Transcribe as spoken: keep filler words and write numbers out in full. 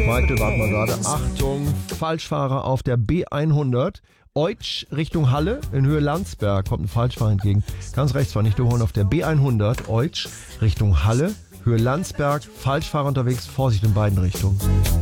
Michael, warte mal gerade. Achtung, Falschfahrer auf der B hundert. Eutsch Richtung Halle in Höhe Landsberg kommt ein Falschfahrer entgegen. Ganz rechts war nicht überholen auf der B hundert. Eutsch Richtung Halle, Höhe Landsberg. Falschfahrer unterwegs, Vorsicht in beiden Richtungen.